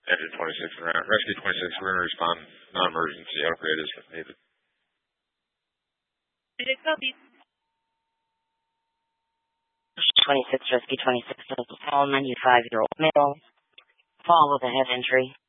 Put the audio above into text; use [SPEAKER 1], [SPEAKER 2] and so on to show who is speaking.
[SPEAKER 1] Engine 26, Rescue 26, we're going to respond non-emergency. Upgrade is needed.
[SPEAKER 2] Copy.
[SPEAKER 3] 26, Rescue 26, call 95-year-old male. Fall with a head injury.